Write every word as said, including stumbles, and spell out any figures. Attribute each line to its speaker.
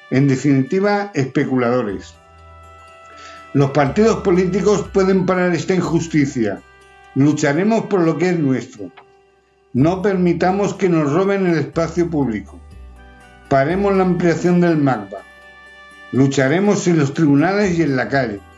Speaker 1: En definitiva, especuladores. Los partidos políticos pueden parar esta injusticia. Lucharemos por lo que es nuestro. No permitamos que nos roben el espacio público. Paremos la ampliación del MACBA. Lucharemos en los tribunales y en la calle.